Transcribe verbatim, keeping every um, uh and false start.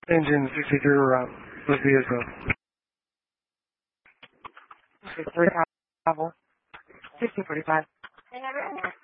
Engine sixty-three route. Let's be as well. sixty-three travel. sixty forty-five.